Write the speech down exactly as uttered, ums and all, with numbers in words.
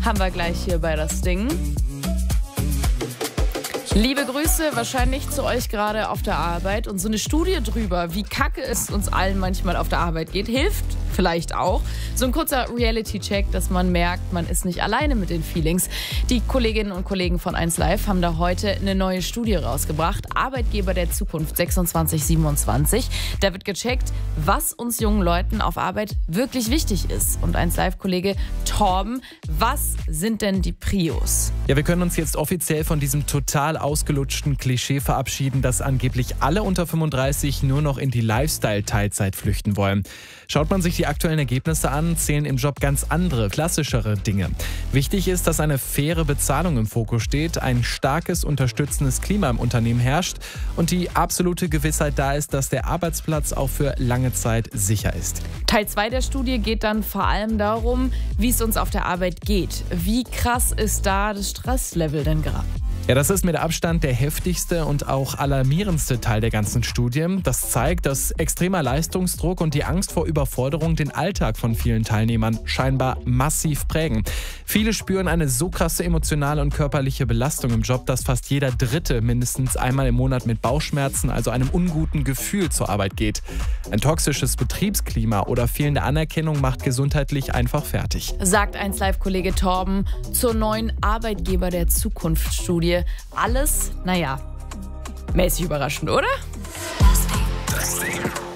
haben wir gleich hier bei das Ding. Liebe Grüße wahrscheinlich zu euch gerade auf der Arbeit. Und so eine Studie drüber, wie kacke es uns allen manchmal auf der Arbeit geht, hilft vielleicht auch. So ein kurzer Reality-Check, dass man merkt, man ist nicht alleine mit den Feelings. Die Kolleginnen und Kollegen von eins Live haben da heute eine neue Studie rausgebracht. Arbeitgeber der Zukunft sechsundzwanzig siebenundzwanzig. Da wird gecheckt, was uns jungen Leuten auf Arbeit wirklich wichtig ist. Und eins Live-Kollege Torben, was sind denn die Prios? Ja, wir können uns jetzt offiziell von diesem total ausgelutschten Klischee verabschieden, dass angeblich alle unter fünfunddreißig nur noch in die Lifestyle-Teilzeit flüchten wollen. Schaut man sich die aktuellen Ergebnisse an, zählen im Job ganz andere, klassischere Dinge. Wichtig ist, dass eine faire Bezahlung im Fokus steht, ein starkes, unterstützendes Klima im Unternehmen herrscht und die absolute Gewissheit da ist, dass der Arbeitsplatz auch für lange Zeit sicher ist. Teil zwei der Studie geht dann vor allem darum, wie es uns auf der Arbeit geht. Wie krass ist da das Stresslevel denn gerade? Ja, das ist mit Abstand der heftigste und auch alarmierendste Teil der ganzen Studie. Das zeigt, dass extremer Leistungsdruck und die Angst vor Überforderung den Alltag von vielen Teilnehmern scheinbar massiv prägen. Viele spüren eine so krasse emotionale und körperliche Belastung im Job, dass fast jeder Dritte mindestens einmal im Monat mit Bauchschmerzen, also einem unguten Gefühl, zur Arbeit geht. Ein toxisches Betriebsklima oder fehlende Anerkennung macht gesundheitlich einfach fertig. Sagt eins Live-Kollege Torben zur neuen Arbeitgeber der Zukunft-Studie. Alles, naja, mäßig überraschend, oder? Das Ding.